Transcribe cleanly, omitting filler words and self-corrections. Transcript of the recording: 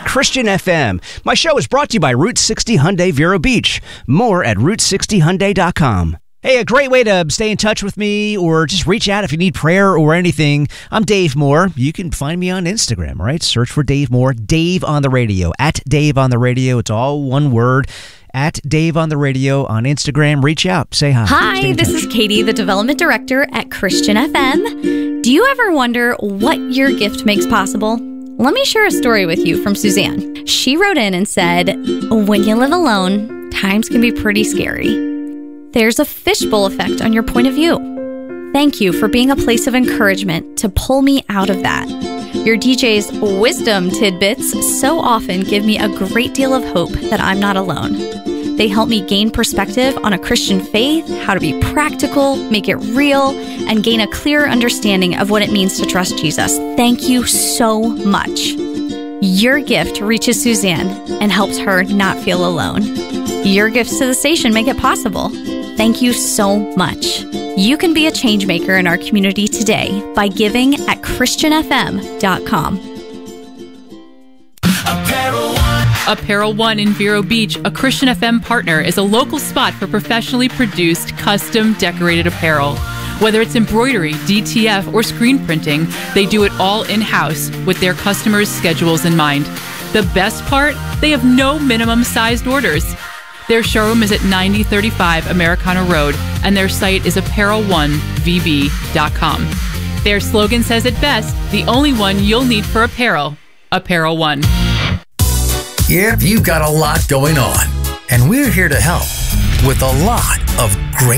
Christian FM. My show is brought to you by Route 60 Hyundai Vero Beach. More at Route60Hyundai.com. Hey, a great way to stay in touch with me or just reach out if you need prayer or anything. I'm Dave Moore. You can find me on Instagram, all right? Search for Dave Moore, Dave on the Radio, at Dave on the Radio. It's all one word. At Dave on the Radio on Instagram. Reach out. Say hi. Hi, this is Katie, the Development Director at Christian FM. Do you ever wonder what your gift makes possible? Let me share a story with you from Suzanne. She wrote in and said, when you live alone, times can be pretty scary. There's a fishbowl effect on your point of view. Thank you for being a place of encouragement to pull me out of that. Your DJ's wisdom tidbits so often give me a great deal of hope that I'm not alone. They help me gain perspective on a Christian faith, how to be practical, make it real, and gain a clearer understanding of what it means to trust Jesus. Thank you so much. Your gift reaches Suzanne and helps her not feel alone. Your gifts to the station make it possible. Thank you so much. You can be a change maker in our community today by giving at ChristianFM.com. Apparel One in Vero Beach, a Christian FM partner, is a local spot for professionally produced, custom decorated apparel. Whether it's embroidery, DTF, or screen printing, they do it all in-house with their customers' schedules in mind. The best part? They have no minimum sized orders. Their showroom is at 9035 Americana Road, and their site is apparel1vb.com. Their slogan says it best, the only one you'll need for apparel, Apparel One. Yep, you've got a lot going on, and we're here to help with a lot of great